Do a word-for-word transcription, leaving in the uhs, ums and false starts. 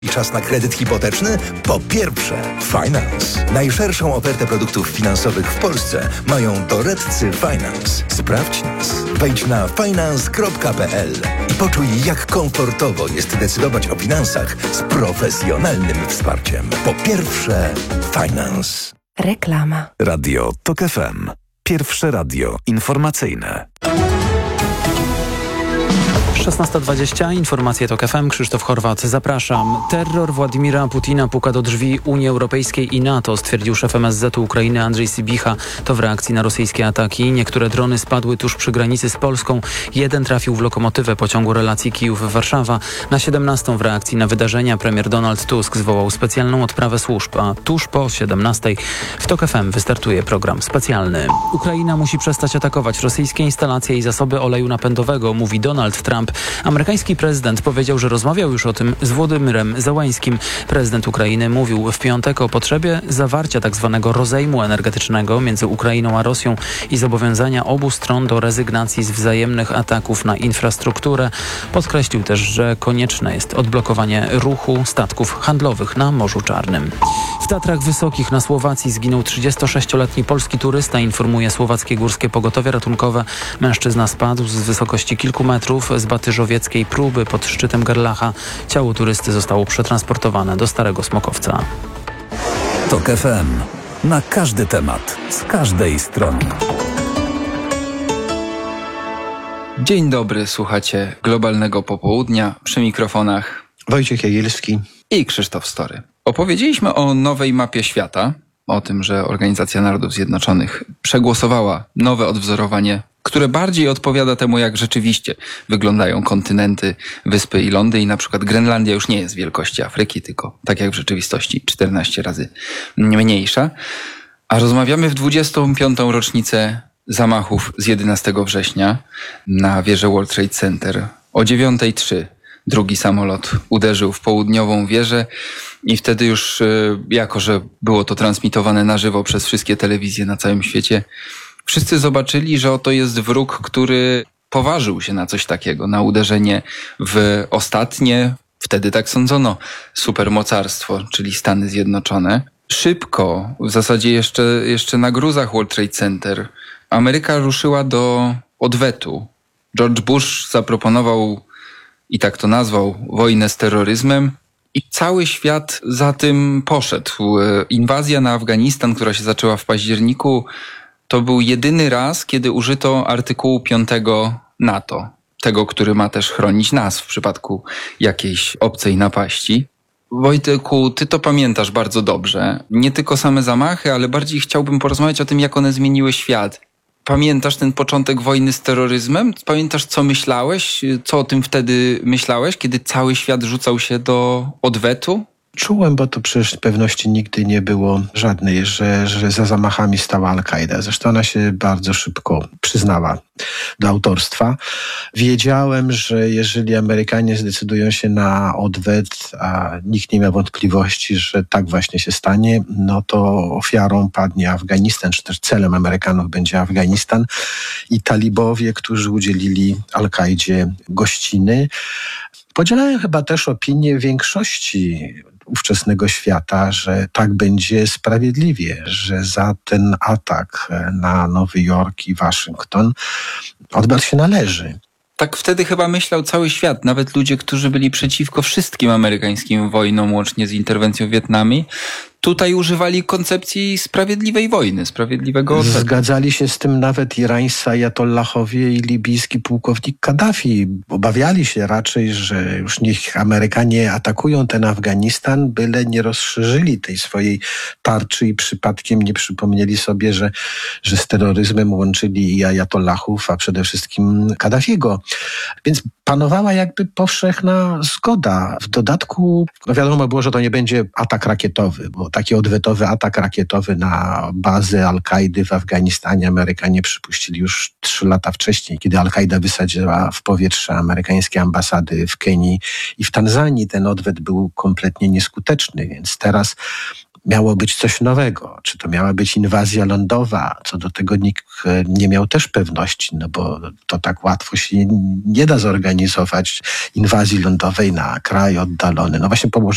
I czas na kredyt hipoteczny? Po pierwsze, Finance. Najszerszą ofertę produktów finansowych w Polsce mają doradcy Finance. Sprawdź nas. Wejdź na finance kropka p l i poczuj, jak komfortowo jest decydować o finansach z profesjonalnym wsparciem. Po pierwsze, Finance. Reklama. Radio Tok F M. Pierwsze radio informacyjne. szesnasta dwadzieścia, informacje Tok F M, Krzysztof Horwat, zapraszam. Terror Władimira Putina puka do drzwi Unii Europejskiej i NATO, stwierdził szef M S Z u Ukrainy Andrzej Sybicha. To w reakcji na rosyjskie ataki. Niektóre drony spadły tuż przy granicy z Polską. Jeden trafił w lokomotywę pociągu relacji Kijów-Warszawa. Na siedemnastą w reakcji na wydarzenia premier Donald Tusk zwołał specjalną odprawę służb, a tuż po siedemnastej w Tok F M wystartuje program specjalny. Ukraina musi przestać atakować rosyjskie instalacje i zasoby oleju napędowego, mówi Donald Trump. Amerykański prezydent powiedział, że rozmawiał już o tym z Włodymyrem Zełańskim. Prezydent Ukrainy mówił w piątek o potrzebie zawarcia tzw. rozejmu energetycznego między Ukrainą a Rosją i zobowiązania obu stron do rezygnacji z wzajemnych ataków na infrastrukturę. Podkreślił też, że konieczne jest odblokowanie ruchu statków handlowych na Morzu Czarnym. W Tatrach Wysokich na Słowacji zginął trzydziestosześcioletni polski turysta, informuje słowackie Górskie Pogotowie Ratunkowe. Mężczyzna spadł z wysokości kilku metrów z batyżowieckiej próby pod szczytem Gerlacha. Ciało turysty zostało przetransportowane do Starego Smokowca. Tok F M. Na każdy temat, z każdej strony. Dzień dobry, słuchacie Globalnego Popołudnia, przy mikrofonach Wojciech Jagielski i Krzysztof Story. Opowiedzieliśmy o nowej mapie świata, o tym, że Organizacja Narodów Zjednoczonych przegłosowała nowe odwzorowanie, które bardziej odpowiada temu, jak rzeczywiście wyglądają kontynenty, wyspy i lądy, i na przykład Grenlandia już nie jest wielkości Afryki, tylko tak jak w rzeczywistości czternaście razy mniejsza. A rozmawiamy w dwudziestą piątą rocznicę zamachów z jedenastego września na wieżę World Trade Center. O dziewiątej trzy drugi samolot uderzył w południową wieżę i wtedy już, jako że było to transmitowane na żywo przez wszystkie telewizje na całym świecie, wszyscy zobaczyli, że oto jest wróg, który poważył się na coś takiego, na uderzenie w ostatnie, wtedy tak sądzono, supermocarstwo, czyli Stany Zjednoczone. Szybko, w zasadzie jeszcze, jeszcze na gruzach World Trade Center, Ameryka ruszyła do odwetu. George Bush zaproponował, i tak to nazwał, wojnę z terroryzmem, i cały świat za tym poszedł. Inwazja na Afganistan, która się zaczęła w październiku, to był jedyny raz, kiedy użyto artykułu piątego NATO. Tego, który ma też chronić nas w przypadku jakiejś obcej napaści. Wojtku, ty to pamiętasz bardzo dobrze. Nie tylko same zamachy, ale bardziej chciałbym porozmawiać o tym, jak one zmieniły świat. Pamiętasz ten początek wojny z terroryzmem? Pamiętasz, co myślałeś? Co o tym wtedy myślałeś, kiedy cały świat rzucał się do odwetu? Czułem, bo to przecież pewności nigdy nie było żadnej, że, że za zamachami stała Al-Kaida. Zresztą ona się bardzo szybko przyznała do autorstwa. Wiedziałem, że jeżeli Amerykanie zdecydują się na odwet, a nikt nie miał wątpliwości, że tak właśnie się stanie, no to ofiarą padnie Afganistan, czy też celem Amerykanów będzie Afganistan i talibowie, którzy udzielili Al-Kaidzie gościny. Podzielałem chyba też opinię większości ówczesnego świata, że tak będzie sprawiedliwie, że za ten atak na Nowy Jork i Waszyngton odbrać się należy. Tak wtedy chyba myślał cały świat, nawet ludzie, którzy byli przeciwko wszystkim amerykańskim wojnom, łącznie z interwencją w Wietnamie. Tutaj używali koncepcji sprawiedliwej wojny, sprawiedliwego odwetu. Zgadzali się z tym nawet irańscy ajatollahowie i libijski pułkownik Kaddafi. Obawiali się raczej, że już niech Amerykanie atakują ten Afganistan, byle nie rozszerzyli tej swojej tarczy i przypadkiem nie przypomnieli sobie, że, że z terroryzmem łączyli i ajatollahów, a przede wszystkim Kaddafiego. Więc panowała jakby powszechna zgoda. W dodatku no wiadomo było, że to nie będzie atak rakietowy, bo taki odwetowy atak rakietowy na bazy Al-Kaidy w Afganistanie Amerykanie przypuścili już trzy lata wcześniej, kiedy Al-Kaida wysadziła w powietrze amerykańskie ambasady w Kenii i w Tanzanii. Ten odwet był kompletnie nieskuteczny, więc teraz miało być coś nowego. Czy to miała być inwazja lądowa? Co do tego nikt nie miał też pewności, no bo to tak łatwo się nie da zorganizować inwazji lądowej na kraj oddalony. No właśnie położenie